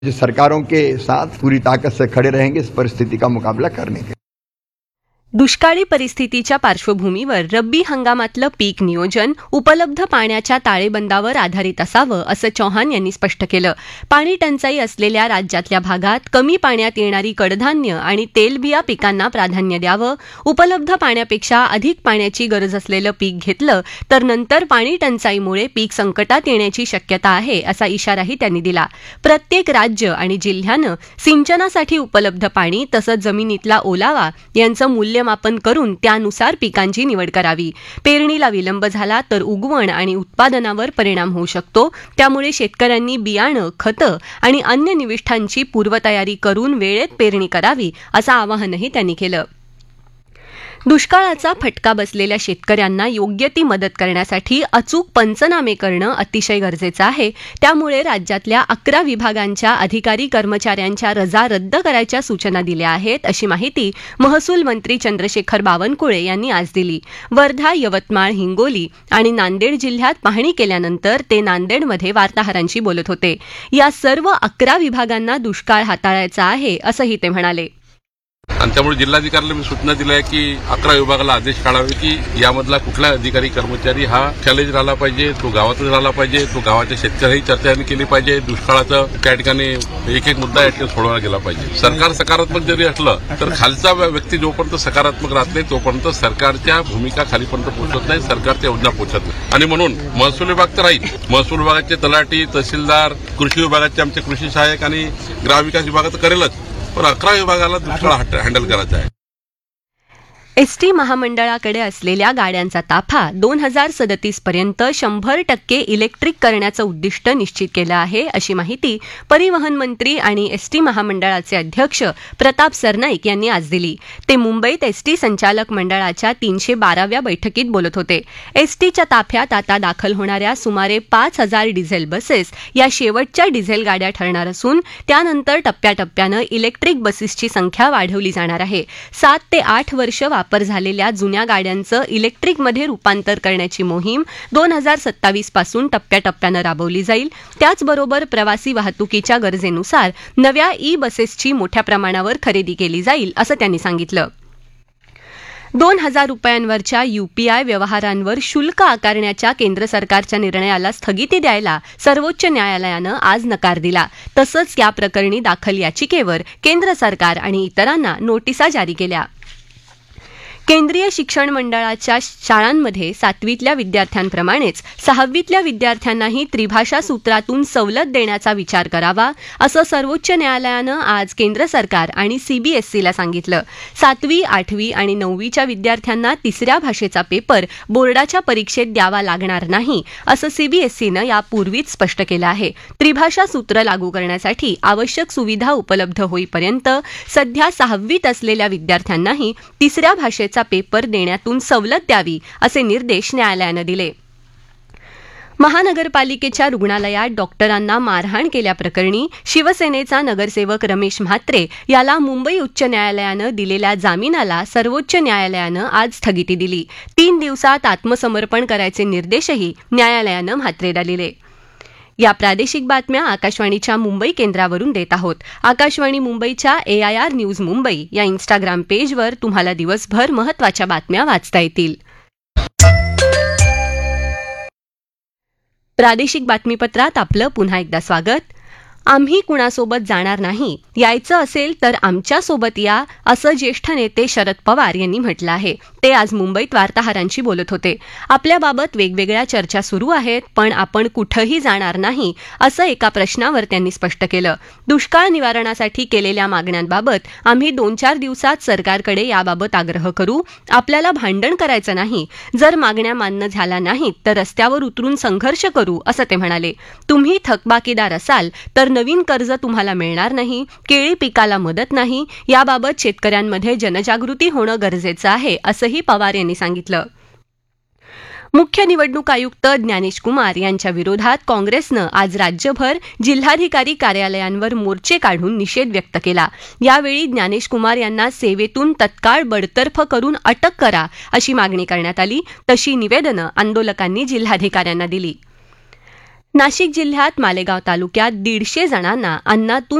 जो सरकारों के साथ पूरी ताकत से खड़े रहेंगे इस परिस्थिति का मुकाबला करने के। दुष्काळी परिस्थितीच्या पार्श्वभूमीवर रब्बी हंगामातलं पीक नियोजन उपलब्ध पाण्याच्या ताळेबंदावर आधारित असावं असं चौहान यांनी स्पष्ट केलं. पाणी टंचाई असलेल्या राज्यातल्या भागात कमी पाण्यात येणारी कडधान्य आणि तेलबिया पिकांना प्राधान्य द्यावं. उपलब्ध पाण्यापेक्षा अधिक पाण्याची गरज असलेलं पीक घेतलं तर नंतर पाणी टंचाईमुळे पीक संकटात येण्याची शक्यता आहे असा इशाराही त्यांनी दिला. प्रत्येक राज्य आणि जिल्ह्यानं सिंचनासाठी उपलब्ध पाणी तसंच जमिनीतला ओलावा यांचं मूल्यमापन करून त्यानुसार पिकांची निवड करावी. पेरणीला विलंब झाला तर उगवण आणि उत्पादनावर परिणाम होऊ शकतो. त्यामुळे शेतकऱ्यांनी बियाणं, खतं आणि अन्य निविष्ठांची पूर्वतयारी करून वेळेत पेरणी करावी असं आवाहनही त्यांनी केलं. दुष्काळाचा फटका बसलेल्या शेतकऱ्यांना योग्य ती मदत करण्यासाठी अचूक पंचनामे करणं अतिशय गरजेचं आहे. त्यामुळे राज्यातल्या 11 विभागांच्या अधिकारी कर्मचाऱ्यांच्या रजा रद्द करायच्या सूचना दिल्या आहेत अशी माहिती महसूल मंत्री चंद्रशेखर बावनकुळे यांनी आज दिली. वर्धा, यवतमाळ, हिंगोली आणि नांदेड जिल्ह्यात पाहणी केल्यानंतर ते नांदेडमध्ये वार्ताहरांशी बोलत होते. या सर्व 11 विभागांना दुष्काळ हाताळायचा आहे असंही ते म्हणाले. आणि त्यामुळे जिल्हाधिकाऱ्याला मी सूचना दिल्या आहे की 11 विभागाला आदेश काढावे की यामधला कुठला अधिकारी कर्मचारी हा चॅलेंज राहिला पाहिजे, तो गावातच राहिला पाहिजे, तो गावाच्या शेतकऱ्याही चर्चा केली पाहिजे. दुष्काळाचं त्या ठिकाणी एक एक मुद्दा या ठिकाणी सोडवला गेला पाहिजे. सरकार सकारात्मक जरी असलं तर खालचा व्यक्ती जोपर्यंत सकारात्मक राहत नाही तोपर्यंत सरकारच्या भूमिका खालीपर्यंत पोहोचत नाही, सरकारच्या योजना पोहोचत नाही. आणि म्हणून महसूल विभाग तर राहील. महसूल विभागाचे तलाठी, तहसीलदार, कृषी विभागाचे आमचे कृषी सहाय्यक आणि ग्रामविकास विभागात करेलच, पण 11 विभागाला दुष्काळ हँडल करायचा आहे. एसटी महामंडळाकडे असलेल्या गाड्यांचा ताफा 2037 पर्यंत 100% इलेक्ट्रिक करण्याचं उद्दिष्ट निश्चित केलं आहे अशी माहिती परिवहन मंत्री आणि एसटी महामंडळाचे अध्यक्ष प्रताप सरनाईक यांनी आज दिली. ते मुंबईत एसटी संचालक मंडळाच्या 312व्या बैठकीत बोलत होते. एसटीच्या ताफ्यात आता दाखल होणाऱ्या सुमारे 5,000 डिझेल बसेस या शेवटच्या डिझेल गाड्या ठरणार असून त्यानंतर टप्प्याटप्प्यानं इलेक्ट्रिक बसेसची संख्या वाढवली जाणार आहे. 7 ते 8 वर्ष वापर झालेल्या जुन्या गाड्यांचं इलेक्ट्रिकमध्ये रूपांतर करण्याची मोहीम 2027 पासून टप्प्याटप्प्यानं राबवली जाईल. त्याचबरोबर प्रवासी वाहतुकीच्या गरजेनुसार नव्या ई बसेसची मोठ्या प्रमाणावर खरेदी केली जाईल असं त्यांनी सांगितलं. 2,000 रुपयांवरच्या UPI व्यवहारांवर शुल्क आकारण्याच्या केंद्र सरकारच्या निर्णयाला स्थगिती द्यायला सर्वोच्च न्यायालयानं आज नकार दिला. तसंच या प्रकरणी दाखल याचिकेवर केंद्र सरकार आणि इतरांना नोटिसा जारी केल्या. केंद्रीय शिक्षण मंडळाच्या शाळांमध्ये 7वीतल्या विद्यार्थ्यांप्रमाणेच 6वीतल्या विद्यार्थ्यांनाही त्रिभाषा सूत्रातून सवलत देण्याचा विचार करावा असं सर्वोच्च न्यायालयानं आज केंद्र सरकार आणि CBSEला सांगितलं. 7वी, 8वी आणि 9वीच्या विद्यार्थ्यांना तिसऱ्या भाषेचा पेपर बोर्डाच्या परीक्षेत द्यावा लागणार नाही असं CBSEनं यापूर्वीच स्पष्ट केलं आहे. त्रिभाषा सूत्र लागू करण्यासाठी आवश्यक सुविधा उपलब्ध होईपर्यंत सध्या 6वीत असलेल्या विद्यार्थ्यांनाही तिसऱ्या भाषेचा पेपर देण्यातून सवलत द्यावी असे निर्देश न्यायालयानं दिले. महानगरपालिकेच्या रुग्णालयात डॉक्टरांना मारहाण केल्याप्रकरणी शिवसेनेचा नगरसेवक रमेश म्हात्रे याला मुंबई उच्च न्यायालयानं दिलेल्या जामिनाला सर्वोच्च न्यायालयानं आज स्थगिती दिली. 3 दिवसात आत्मसमर्पण करायचे निर्देशही न्यायालयानं म्हात्रेला दिले. या प्रादेशिक बातम्या आकाशवाणीच्या मुंबई केंद्रावरून देत आहोत. आकाशवाणी मुंबईच्या AIR न्यूज मुंबई या इंस्टाग्राम पेजवर तुम्हाला दिवसभर महत्त्वाच्या बातम्या वाचता येतील. प्रादेशिक बातमीपत्रात आपलं पुन्हा एकदा स्वागत. आम्ही कुणासोबत जाणार नाही, यायचं असेल तर आमच्यासोबत या असं ज्येष्ठ नेते शरद पवार यांनी म्हटलं आहे. ते आज मुंबईत वार्ताहरांशी बोलत होते. आपल्याबाबत वेगवेगळ्या चर्चा सुरू आहेत पण आपण कुठंही जाणार नाही असं एका प्रश्नावर त्यांनी स्पष्ट केलं. दुष्काळ निवारणासाठी केलेल्या मागण्यांबाबत आम्ही 2-4 दिवसात सरकारकडे याबाबत आग्रह करू. आपल्याला भांडण करायचं नाही. जर मागण्या मान्य झाल्या नाहीत तर रस्त्यावर उतरून संघर्ष करू असं ते म्हणाले. तुम्ही थकबाकीदार असाल तर नवीन कर्ज तुम्हाला मिळणार नाही, केळी पिकाला मदत नाही, याबाबत शेतकऱ्यांमध्ये जनजागृती होणं गरजेचं आहे असंही पवार यांनी सांगितलं. मुख्य निवडणूक आयुक्त ज्ञानेश कुमार यांच्या विरोधात काँग्रेसनं आज राज्यभर जिल्हाधिकारी कार्यालयांवर मोर्चे काढून निषेध व्यक्त केला. यावेळी ज्ञानेश कुमार यांना सेवेतून तत्काळ बडतर्फ करून अटक करा अशी मागणी करण्यात आली. तशी निवेदनं आंदोलकांनी जिल्हाधिकाऱ्यांना दिली. नाशिक जिल्ह्यात मालेगाव तालुक्यात 150 जणांना अन्नातून